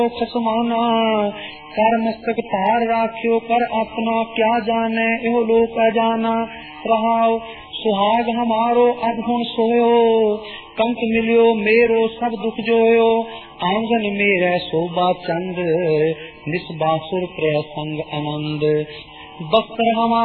खसमाना कर मस्तक तार राख्यो कर अपना क्या जाने एहो लोक अजाना। रहाओ सुहाग हमारो अब हुन सोयो कंक मिलियो मेरो सब दुख जोयो। आंगन मेरे शोभा चंद निस बासुर प्रसंग आनंद। वस्त्र हमारे